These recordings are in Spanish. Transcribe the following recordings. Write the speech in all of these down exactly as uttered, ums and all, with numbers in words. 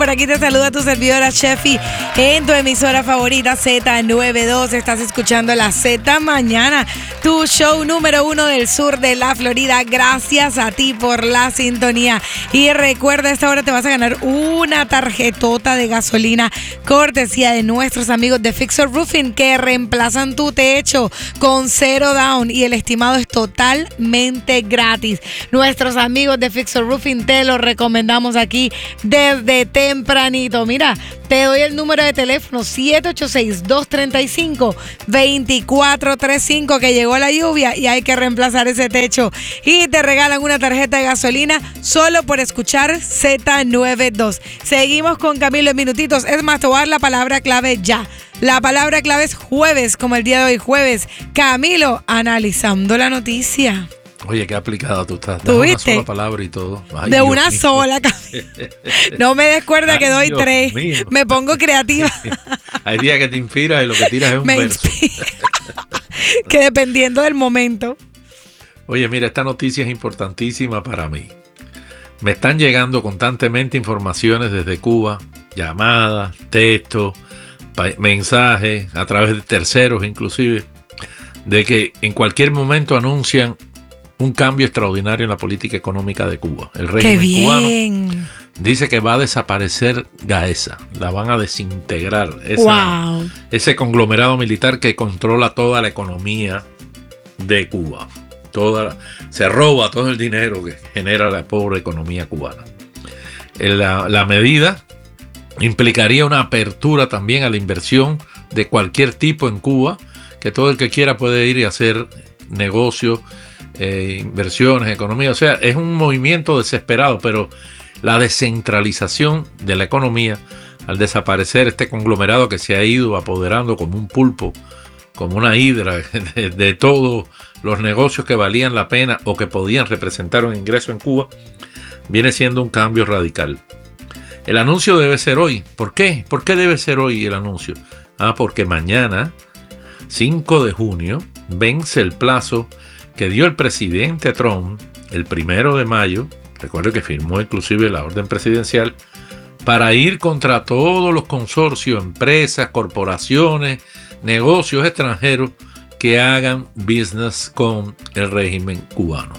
Por aquí te saluda tu servidora Chefi en tu emisora favorita Z noventa y dos. Estás escuchando la Z Mañana, tu show número uno del sur de la Florida. Gracias a ti por la sintonía. Y recuerda, a esta hora te vas a ganar una tarjetota de gasolina cortesía de nuestros amigos de Fixer Roofing, que reemplazan tu techo con cero down y el estimado es totalmente gratis. Nuestros amigos de Fixer Roofing te lo recomendamos aquí desde tempranito. Mira, te doy el número de teléfono siete ocho seis, dos tres cinco, dos cuatro tres cinco, que llegó la lluvia y hay que reemplazar ese techo. Y te regalan una tarjeta de gasolina solo por escuchar Z noventa y dos. Seguimos con Camilo en minutitos. Es más, te voy a dar la palabra clave ya. La palabra clave es jueves, como el día de hoy, jueves. Camilo, analizando la noticia. Oye, qué aplicada tú estás. ¿Tú una viste? sola palabra y todo. Ay, de Dios una mío. sola. No me des cuerda que doy Dios tres. mío. Me pongo creativa. Hay días que te inspiras y lo que tiras es un Me verso. inspira. Que dependiendo del momento. Oye, mira, esta noticia es importantísima para mí. Me están llegando constantemente informaciones desde Cuba, llamadas, textos, pa- mensajes, a través de terceros inclusive, de que en cualquier momento anuncian un cambio extraordinario en la política económica de Cuba. El ¡Qué régimen cubano bien! dice que va a desaparecer Gaesa, la van a desintegrar. Esa, ¡Wow! ese conglomerado militar que controla toda la economía de Cuba. Toda, se roba todo el dinero que genera la pobre economía cubana. La, la medida implicaría una apertura también a la inversión de cualquier tipo en Cuba, que todo el que quiera puede ir y hacer negocios, eh, inversiones, economía. O sea, es un movimiento desesperado, pero la descentralización de la economía, al desaparecer este conglomerado que se ha ido apoderando como un pulpo, como una hidra de, de todos los negocios que valían la pena o que podían representar un ingreso en Cuba, viene siendo un cambio radical. El anuncio debe ser hoy. ¿Por qué? ¿Por qué debe ser hoy el anuncio? Ah, porque mañana, cinco de junio, vence el plazo que dio el presidente Trump el primero de mayo, recuerdo que firmó inclusive la orden presidencial, para ir contra todos los consorcios, empresas, corporaciones, negocios extranjeros que hagan business con el régimen cubano.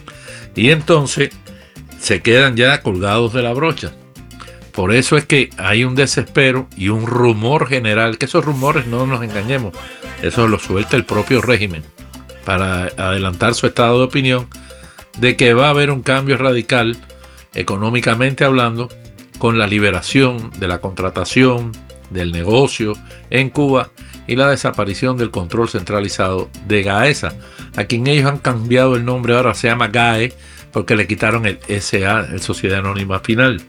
Y entonces se quedan ya colgados de la brocha. Por eso es que hay un desespero y un rumor general, que esos rumores no nos engañemos, eso lo suelta el propio régimen para adelantar su estado de opinión, de que va a haber un cambio radical, económicamente hablando, con la liberación de la contratación, del negocio en Cuba y la desaparición del control centralizado de Gaesa, a quien ellos han cambiado el nombre, ahora se llama G A E, porque le quitaron el S A, el Sociedad Anónima Final,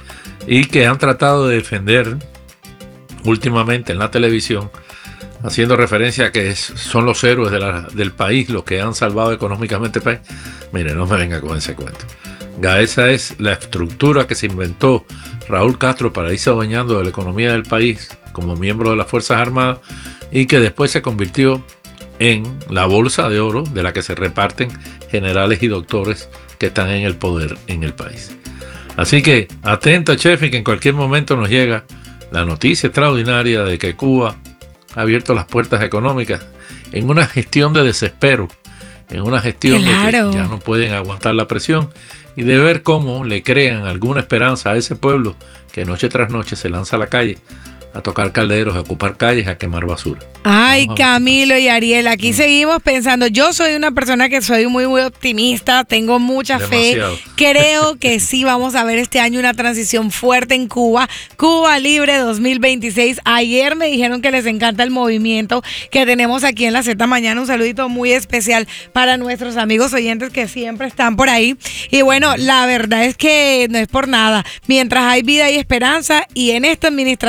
y que han tratado de defender últimamente en la televisión, haciendo referencia a que es, son los héroes de la, del país, los que han salvado económicamente el país. Mire, no me venga con ese cuento. Gaesa es la estructura que se inventó Raúl Castro para irse adueñando de la economía del país como miembro de las Fuerzas Armadas y que después se convirtió en la bolsa de oro de la que se reparten generales y doctores que están en el poder en el país. Así que atento, Chefi, que en cualquier momento nos llega la noticia extraordinaria de que Cuba ha abierto las puertas económicas en una gestión de desespero, en una gestión Claro. de que ya no pueden aguantar la presión y de ver cómo le crean alguna esperanza a ese pueblo que noche tras noche se lanza a la calle a tocar calderos, a ocupar calles, a quemar basura. Ay, Vamos a ver. Camilo y Ariel, aquí mm. seguimos pensando. Yo soy una persona que soy muy, muy optimista, tengo mucha Demasiado. fe. Creo que sí vamos a ver este año una transición fuerte en Cuba. Cuba Libre dos mil veintiséis. Ayer me dijeron que les encanta el movimiento que tenemos aquí en la Z Mañana. Un saludito muy especial para nuestros amigos oyentes que siempre están por ahí. Y bueno, la verdad es que no es por nada. Mientras hay vida y esperanza y en esta administración o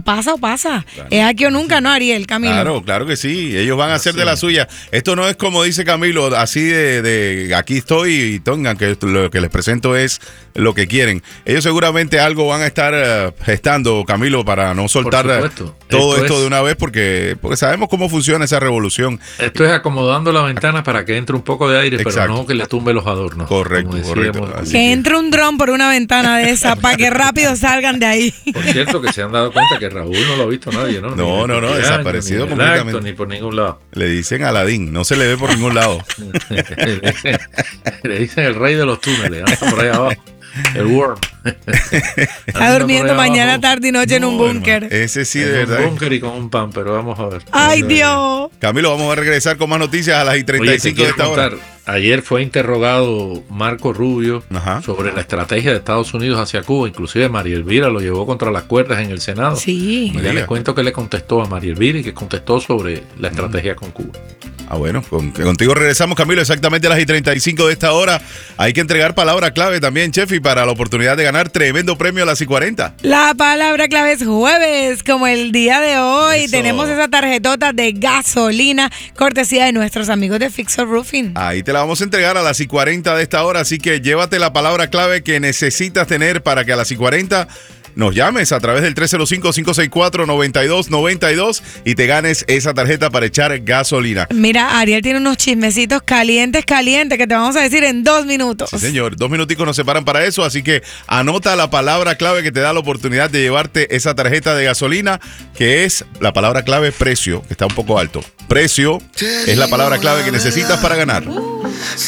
pasa o pasa. Claro. Es aquí o nunca, ¿no, Ariel, Camilo? Claro, claro que sí. Ellos van a hacer Así de la es. suya. Esto no es como dice Camilo, así de, de aquí estoy y tengan que esto- lo que les presento es lo que quieren. Ellos seguramente algo van a estar eh, gestando, Camilo, para no soltar eh, supuesto. todo Esto esto es- de una vez porque, porque sabemos cómo funciona esa revolución. Esto es acomodando la ventana para que entre un poco de aire, Exacto. pero no que le tumbe los adornos. Correcto, como correcto. decíamos. Así Que entre un dron por una ventana de esa para que rápido salgan de ahí. Por cierto, que se han dado cuenta que Raúl no lo ha visto nadie, ¿no? No, Ni no, no, por desaparecido ni en el completamente. acto, ni por ningún lado. Le dicen Aladín, no se le ve por ningún lado. le, dicen, le dicen el rey de los túneles, anda por ahí abajo. El Worm. Está durmiendo mañana, tarde y noche en un No, búnker. hermano, ese sí, de En un verdad. búnker y con un pan, pero vamos a ver. Ay, Dios. Camilo, vamos a regresar con más noticias a las y Oye, treinta y te cinco de quiero esta hora. contar, ayer fue interrogado Marco Rubio Ajá. sobre la estrategia de Estados Unidos hacia Cuba. Inclusive María Elvira lo llevó contra las cuerdas en el Senado. Sí. Y ya les cuento que le contestó a María Elvira y que contestó sobre la estrategia con Cuba. Ah, bueno, con- contigo regresamos, Camilo, exactamente a las y treinta y cinco de esta hora. Hay que entregar palabra clave también, Chefi, para la oportunidad de ganar tremendo premio a las y cuarenta. La palabra clave es jueves, como el día de hoy. Eso. Tenemos esa tarjetota de gasolina, cortesía de nuestros amigos de Fixer Roofing. Ahí te la vamos a entregar a las y cuarenta de esta hora, así que llévate la palabra clave que necesitas tener para que a las y cuarenta nos llames a través del tres cero cinco, cinco seis cuatro, nueve dos nueve dos y te ganes esa tarjeta para echar gasolina. Mira, Ariel tiene unos chismecitos calientes, calientes, que te vamos a decir en dos minutos. Sí, señor. Dos minuticos nos separan para eso, así que anota la palabra clave que te da la oportunidad de llevarte esa tarjeta de gasolina, que es la palabra clave precio, que está un poco alto. Precio es la palabra clave que necesitas para ganar.